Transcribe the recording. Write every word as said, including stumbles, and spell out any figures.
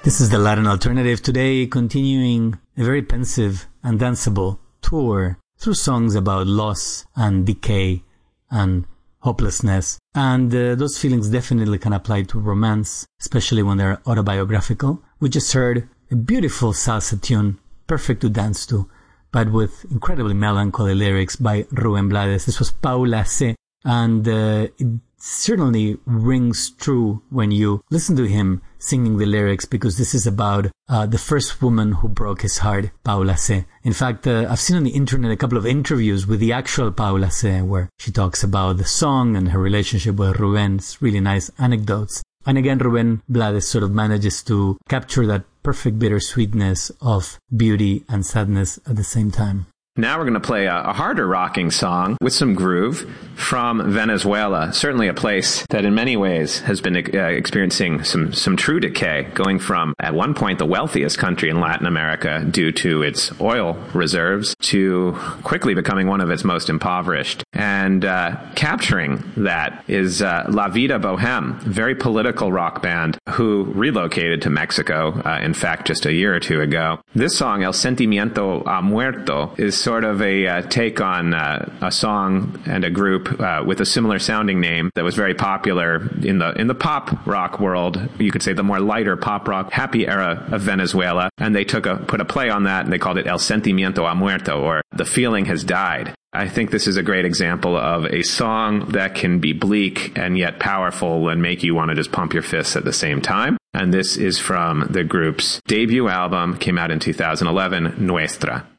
This is the Latin Alternative, today continuing a very pensive and danceable tour through songs about loss and decay and hopelessness. And uh, those feelings definitely can apply to romance, especially when they're autobiographical. We just heard a beautiful salsa tune, perfect to dance to, but with incredibly melancholy lyrics by Rubén Blades. This was Paula C. And uh, it certainly rings true when you listen to him singing the lyrics, because this is about uh, the first woman who broke his heart, Paula C. In fact, uh, I've seen on the internet a couple of interviews with the actual Paula C, where she talks about the song and her relationship with Rubén. It's really nice anecdotes. And again, Rubén Blades sort of manages to capture that perfect bittersweetness of beauty and sadness at the same time. Now we're going to play a, a harder rocking song with some groove from Venezuela, certainly a place that in many ways has been uh, experiencing some, some true decay, going from at one point the wealthiest country in Latin America due to its oil reserves to quickly becoming one of its most impoverished. And uh, capturing that is uh, La Vida Boheme, a very political rock band who relocated to Mexico, uh, in fact, just a year or two ago. This song, El Sentimiento Ha Muerto, is sort of a uh, take on uh, a song and a group uh, with a similar sounding name that was very popular in the in the pop rock world. You could say the more lighter pop rock happy era of Venezuela, and they took a put a play on that and they called it El Sentimiento Ha Muerto, or The Feeling Has Died. I think this is a great example of a song that can be bleak and yet powerful and make you want to just pump your fists at the same time. And this is from the group's debut album, came out in two thousand eleven, Nuestra.